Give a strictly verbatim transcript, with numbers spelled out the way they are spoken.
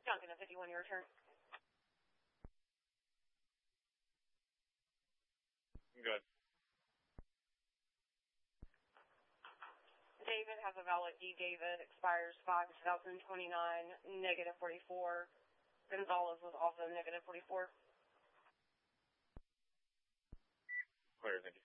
Duncan at fifty-one, your return. Good. David has a valid D. David, expires five two twenty-nine, negative forty-four. Gonzalez was also negative forty-four. Clear, thank you.